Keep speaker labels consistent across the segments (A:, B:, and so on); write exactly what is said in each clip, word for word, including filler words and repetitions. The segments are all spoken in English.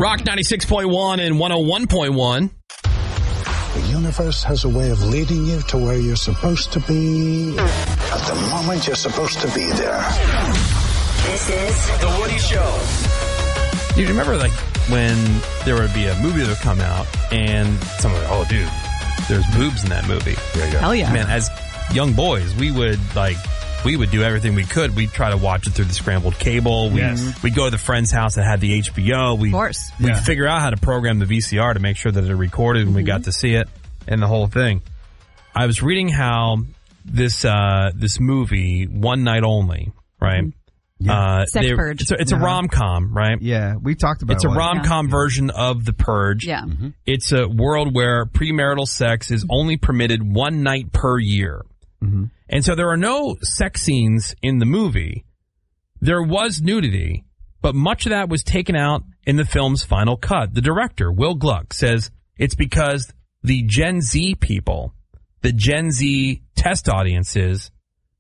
A: Rock ninety-six point one and one oh one point one.
B: The universe has a way of leading you to where you're supposed to be at the moment you're supposed to be there.
C: This is The Woody Show.
A: Dude, remember like when there would be a movie that would come out and someone would, oh, dude, there's boobs in that movie.
D: Yeah, yeah.
E: Hell yeah.
A: Man, as young boys, we would like, we would do everything we could. We'd try to watch it through the scrambled cable. We'd,
D: Yes.
A: we'd go to the friend's house that had the H B O. We,
E: Of course.
A: We'd
D: Yeah.
A: figure out how to program the V C R to make sure that it recorded and we got to see it and the whole thing. I was reading how this, uh, this movie, One Night Only, right? Uh,
E: Sex
A: they-
E: Purge.
A: It's a, it's a
D: Uh-huh.
A: rom-com, right?
D: Yeah, we talked about
A: It's
D: it
A: a
D: once.
A: rom-com version of The Purge.
E: Yeah.
A: It's a world where premarital sex is only permitted one night per year.
D: Mm-hmm.
A: And so there are no sex scenes in the movie. There was nudity, but much of that was taken out in the film's final cut. The director, Will Gluck, says it's because the Gen Z people, the Gen Z test audiences,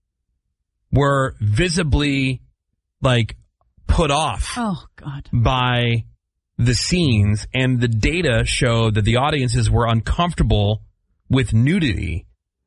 A: were visibly, like, put off
E: Oh, God.
A: by the scenes, and the data showed that the audiences were uncomfortable with nudity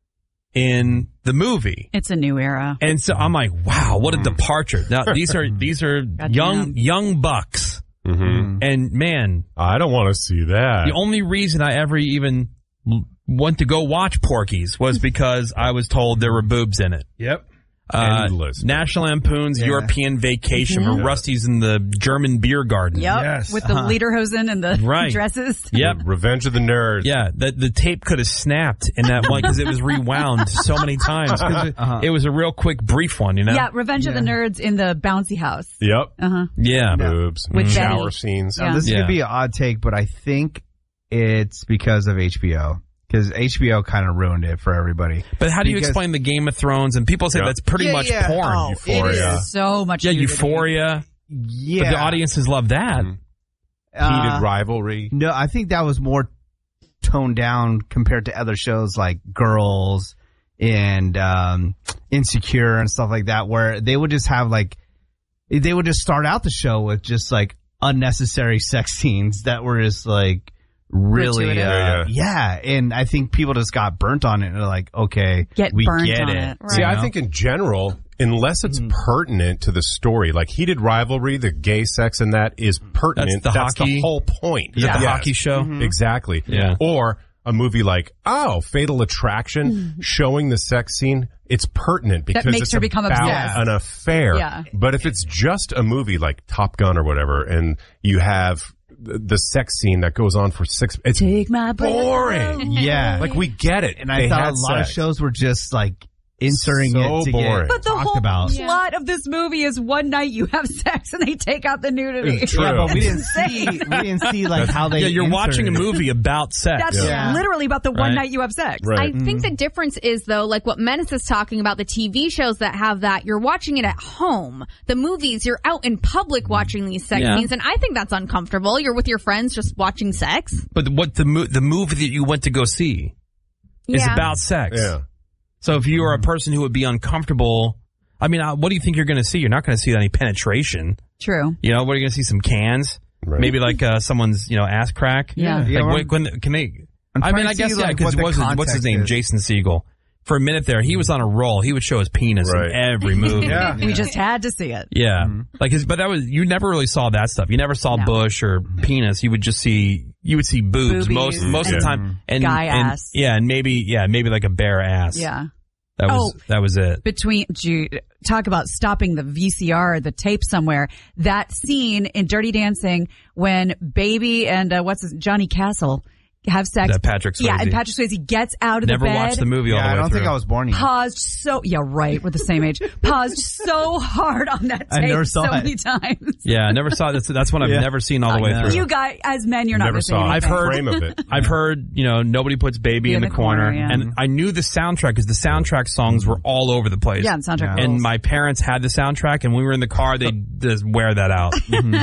A: in the movie.
E: It's a new era.
A: And so I'm like, wow, what a departure. Now these are these are young young bucks.
F: Mm-hmm.
A: And man,
F: I don't want to see that.
A: the only reason I ever even l- went to go watch Porky's was because I was told there were boobs in it.
D: Yep.
A: Uh,
F: Endless.
A: National Lampoon's
D: Yeah.
A: European Vacation, where Rusty's in the German beer garden.
E: Yep.
D: Yes.
E: With the
D: Uh-huh.
E: lederhosen and the
A: Right.
E: dresses.
A: Yep.
F: Revenge of the Nerds.
A: Yeah, the, the tape could have snapped in that one because it was rewound so many times. 'Cause it,
D: Uh-huh.
A: it was a real quick, brief one, you know?
E: Yeah, Revenge of the Nerds in the bouncy house.
F: Yep.
E: Uh-huh.
A: Yeah.
F: Boobs.
E: With
F: shower
E: Betty.
F: scenes.
E: Yeah.
D: This
A: Yeah.
D: could be an odd take, but I think it's because of H B O. Because H B O kind of ruined it for everybody.
A: But how do you
D: Because-
A: explain the Game of Thrones? And people say
F: Yeah.
A: that's pretty
D: Yeah,
A: much
D: yeah.
A: porn.
D: Oh,
F: Euphoria.
D: it is.
E: So much
A: Yeah,
E: nudity.
A: Euphoria.
D: Yeah.
A: But the audiences love that.
F: Mhm.
D: Uh,
F: Heated rivalry.
D: No, I think that was more toned down compared to other shows like Girls and um, Insecure and stuff like that, where they would just have like, they would just start out the show with just like unnecessary sex scenes that were just like really, uh,
E: Gratuitous.
F: Yeah,
D: yeah. And I think people just got burnt on it and they're like, okay,
E: Get
D: we
E: burnt
D: get
E: on
D: it.
E: it, right.
F: See,
D: You
F: I
D: know?
F: think in general, unless it's pertinent to the story, like Heated Rivalry, the gay sex in that is pertinent.
A: That's the hockey-
F: whole point.
A: Is that the
F: Yes.
A: hockey show?
F: Exactly.
A: Yeah.
F: Or a movie like, oh, Fatal Attraction, showing the sex scene, it's pertinent because
E: makes
F: it's
E: her become
F: about
E: obsessed.
F: an affair.
E: Yeah.
F: But if it's just a movie like Top Gun or whatever, and you have the, the sex scene that goes on for six, it's
E: Take my breath
F: boring.
E: away.
D: Yeah.
F: Like, we get it.
D: And I
F: They
D: thought
F: had
D: a lot
F: sex.
D: of shows were just like inserting
F: So
D: it to
F: boring.
D: get
E: But the
D: talked
E: whole
D: about.
E: plot of this movie is one night you have sex and they take out the nudity.
F: It's true.
D: Yeah, but we didn't
E: That's
D: see
E: insane.
D: we didn't see like how they.
A: Yeah, you're watching a
D: inserted it.
A: movie about sex.
E: That's
D: Yeah.
E: literally about the one
A: Right.
E: night you have sex.
F: Right.
G: I think the difference is, though, like what Menace is talking about, the T V shows that have that, you're watching it at home. The movies, you're out in public watching these sex
A: Yeah.
G: scenes, and I think that's uncomfortable. You're with your friends just watching sex.
A: But what the mo- the movie that you went to go see is
G: Yeah.
A: about sex.
F: Yeah.
A: So if you are a person who would be uncomfortable, I mean, uh, what do you think you're going to see? You're not going to see any penetration.
E: True.
A: You know, what are you going to see? Some cans?
F: Right.
A: Maybe like uh, someone's, you know, ass crack?
E: Yeah.
A: Like,
D: Yeah, well,
A: wait, when, can they...
D: I'm
A: I
D: trying
A: mean,
D: to
A: I guess,
D: see,
A: yeah,
D: like,
A: because
D: what the
A: what's, his- what's his
D: context
A: name?
D: is.
A: Jason Segel. For a minute there, he was on a roll. He would show his penis
F: Right.
A: in every movie.
D: Yeah.
E: We just had to see it.
A: Yeah. Like his, but that was, you never really saw that stuff. You never saw
E: No.
A: bush or penis. You would just see, you would see boobs
E: Boobies.
A: most, most of the
F: Yeah.
A: time. And,
E: Guy
A: and-
E: ass.
A: Yeah. And maybe, yeah, maybe like a bare ass.
E: Yeah.
A: That was,
E: Oh.
A: that was it.
E: Between, gee, talk about stopping the V C R or the tape somewhere. That scene in Dirty Dancing when Baby and, uh, what's his, Johnny Castle have sex.
A: That Patrick Swayze.
E: Yeah, and Patrick Swayze gets out of
A: Never
E: the bed.
A: watched the movie all
D: Yeah,
A: the way
D: I don't
A: through.
D: think I was born yet.
E: Paused so, yeah, right. We're the same age. Paused so hard on that
D: I
E: tape
D: never saw
E: so
D: it.
E: many times.
A: Yeah, I never saw that's that's one I've
D: Yeah.
A: never seen all the way
D: I know.
A: through.
E: You guys, as men, you're not
F: Never
E: missing
F: saw
A: I've
E: anything.
A: heard-
F: frame of it.
A: I've heard, you know, nobody puts baby in, the, corner,
E: yeah.
A: and I knew the soundtrack because the soundtrack songs were all over the place.
E: Yeah, the soundtrack.
A: And
E: rules.
A: my parents had the soundtrack, and when we were in the car, they just wear that out.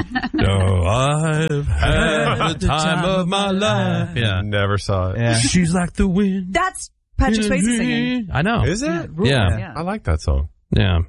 A: So I've had the time of my life. Yeah,
F: Never saw it.
D: Yeah.
A: she's like the wind.
E: That's Patrick Swayze singing.
A: I know.
F: Is it?
A: Yeah.
E: Yeah.
F: I like that song.
A: Yeah.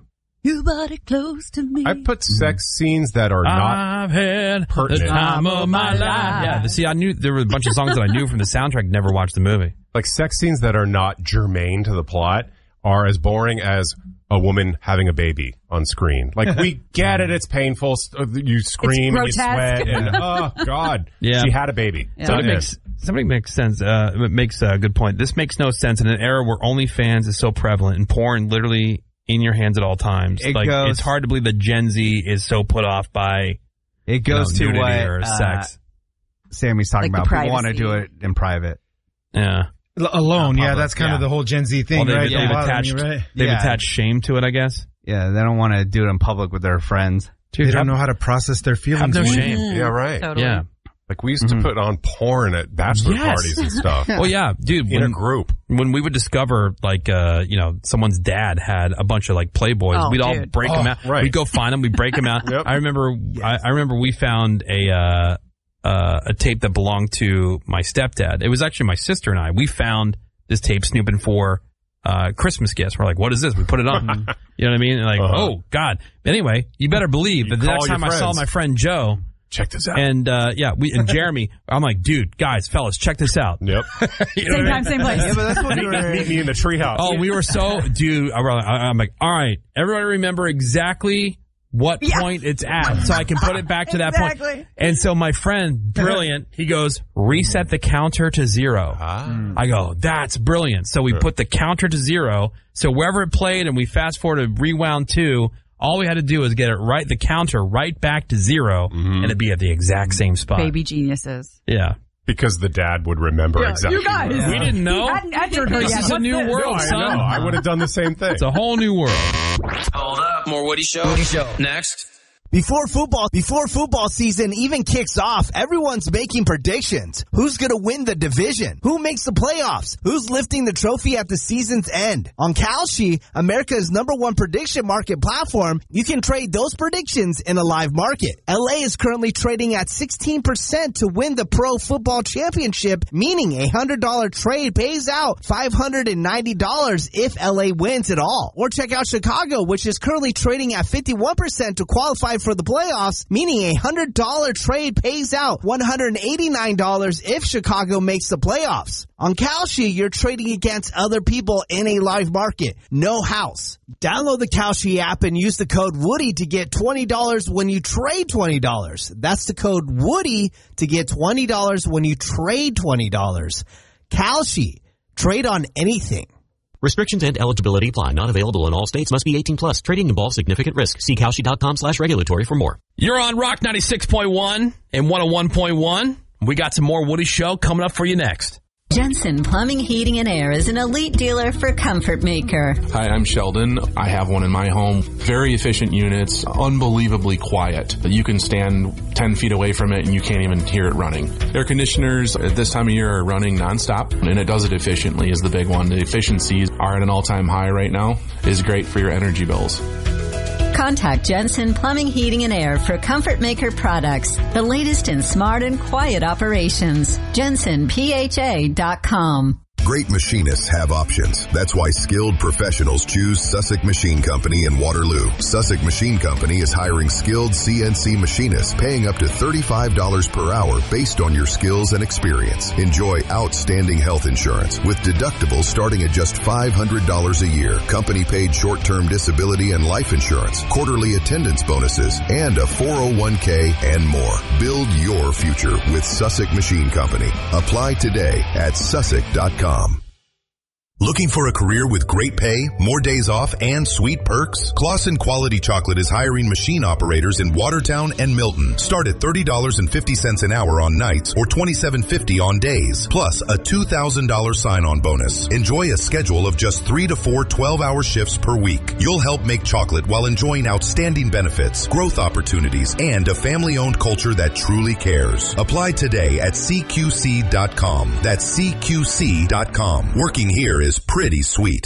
E: Your body close to me.
F: I put sex scenes that are not
A: I've had
F: pertinent.
A: the time of my life. Yeah, see, I knew there were a bunch of songs that I knew from the soundtrack. Never watched the movie.
F: Like sex scenes that are not germane to the plot are as boring as a woman having a baby on screen. Like, we get it, it's painful. You scream and you sweat. And, oh, God.
A: Yeah.
F: She had a baby.
E: Yeah.
A: Somebody makes, somebody makes sense. Uh, makes a good point. This makes no sense in an era where OnlyFans is so prevalent and porn literally in your hands at all times.
D: It
A: like,
D: goes-
A: it's hard to believe that Gen Z is so put off by
D: It goes
A: you know,
D: to
A: nudity
D: what
A: or
D: uh,
A: sex.
D: Sammy's talking
E: Like the
D: about. People want to
E: privacy.
D: do it in private.
A: Yeah.
H: L- alone,
D: Not
H: yeah,
D: public,
H: that's kind
D: yeah.
H: of the whole Gen Z thing,
A: Well, they've,
H: right?
A: they've
H: Don't bother
A: attached,
H: me, right?
A: they've
D: Yeah.
A: attached shame to it, I guess.
D: Yeah, they don't want to do it in public with their friends.
A: Dude,
H: They don't
A: have,
H: know how to process their
A: have
H: feelings.
A: no
H: man.
A: shame.
F: Yeah, right.
E: Totally.
A: Yeah.
F: Like, we used to put on porn at bachelor
A: Yes.
F: parties and stuff.
A: Well, yeah, dude.
F: In a
A: When,
F: group.
A: when we would discover, like, uh, you know, someone's dad had a bunch of, like, Playboys,
E: Oh,
A: we'd all
E: dude.
A: break
F: Oh,
A: them out.
F: right.
A: We'd go find them, we'd break them out.
F: Yep.
A: I remember, I, I remember we found a, uh, uh, a tape that belonged to my stepdad. It was actually my sister and I. We found this tape snooping for, uh, Christmas gifts. We're like, what is this? We put it on. You know what I mean? And like,
F: Uh-huh.
A: oh, God. Anyway, you better believe
F: You
A: that the
F: call
A: next
F: your
A: time I saw
F: friends.
A: my friend Joe,
F: Check this out.
A: and, uh, yeah, we, and Jeremy, I'm like, dude, guys, fellas, check this out.
F: Yep.
A: You know
E: Same
A: what I
E: time,
A: mean?
E: same place.
D: Yeah, but that's what you
F: Meet me in the treehouse.
A: Oh, we were so, dude, I, I- I'm like, all right, everybody remember exactly what
E: Yeah.
A: point it's at so I can put it back to that point.
E: Exactly.
A: And so my friend, brilliant, he goes, reset the counter to zero.
F: Ah.
A: I go, that's brilliant. So we put the counter to zero. So wherever it played and we fast forward to rewound two, all we had to do was get it right, the counter right back to zero, and it'd be at the exact same spot.
E: Baby geniuses.
A: Yeah.
F: Because the dad would remember exactly.
E: You guys.
F: what-
A: We didn't know.
E: You hadn't entered her
A: This
E: yet.
A: is a
E: What's
A: new
E: this?
A: world,
F: I
A: son.
F: know. I would have done the same thing.
A: It's a whole new world.
C: Hold up. More Woody Show. Woody Show. Next.
I: Before football, before football season even kicks off, everyone's making predictions. Who's gonna win the division? Who makes the playoffs? Who's lifting the trophy at the season's end? On Kalshi, America's number one prediction market platform, you can trade those predictions in a live market. L A is currently trading at sixteen percent to win the Pro Football Championship, meaning a one hundred dollars trade pays out five hundred ninety dollars if L A wins it all. Or check out Chicago, which is currently trading at fifty-one percent to qualify for the playoffs, meaning a one hundred dollars trade pays out one hundred eighty-nine dollars if Chicago makes the playoffs. On Kalshi, you're trading against other people in a live market. No house. Download the Kalshi app and use the code Woody to get twenty dollars when you trade twenty dollars. That's the code Woody to get twenty dollars when you trade twenty dollars. Kalshi. Trade on anything.
J: Restrictions and eligibility apply. Not available in all states. Must be eighteen plus. Trading involves significant risk. See Kalshi.com slash regulatory for more.
A: You're on Rock ninety-six point one and one oh one point one. We got some more Woody Show coming up for you next.
K: Jensen Plumbing, Heating, and Air is an elite dealer for Comfort Maker.
L: Hi, I'm Sheldon. I have one in my home. Very efficient units, unbelievably quiet. You can stand ten feet away from it and you can't even hear it running. Air conditioners at this time of year are running nonstop, and it does it efficiently is the big one. The efficiencies are at an all-time high right now. It is great for your energy bills.
K: Contact Jensen Plumbing, Heating, and Air for Comfort Maker products. The latest in smart and quiet operations. Jensen P H A dot com.
M: Great machinists have options. That's why skilled professionals choose Sussex Machine Company in Waterloo. Sussex Machine Company is hiring skilled C N C machinists, paying up to thirty-five dollars per hour based on your skills and experience. Enjoy outstanding health insurance with deductibles starting at just five hundred dollars a year, company-paid short-term disability and life insurance, quarterly attendance bonuses, and a four oh one k and more. Build your future with Sussex Machine Company. Apply today at Sussex dot com. Looking for a career with great pay, more days off, and sweet perks? Claussen Quality Chocolate is hiring machine operators in Watertown and Milton. Start at thirty dollars and fifty cents an hour on nights or twenty-seven fifty on days, plus a two thousand dollars sign-on bonus. Enjoy a schedule of just three to four twelve-hour shifts per week. You'll help make chocolate while enjoying outstanding benefits, growth opportunities, and a family-owned culture that truly cares. Apply today at C Q C dot com. That's C Q C dot com. Working here is pretty sweet.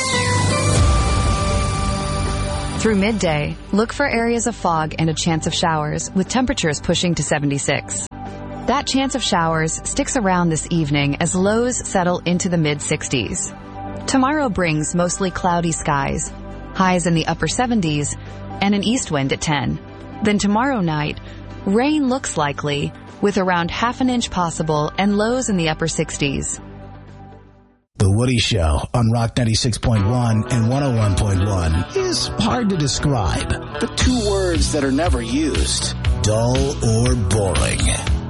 N: Through midday, look for areas of fog and a chance of showers with temperatures pushing to seventy-six. That chance of showers sticks around this evening as lows settle into the mid sixties. Tomorrow brings mostly cloudy skies. highs in the upper seventies, and an east wind at ten. Then tomorrow night, rain looks likely, with around half an inch possible and lows in the upper sixties.
O: The Woody Show on Rock ninety-six point one and one oh one point one is hard to describe, but two words that are never used: dull or boring.